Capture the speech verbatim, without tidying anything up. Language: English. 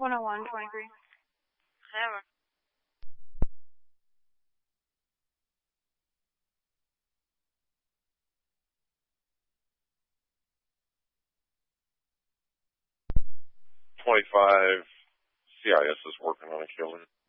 one oh one twenty-three. Hammer. twenty-five, C I S is working on a killer.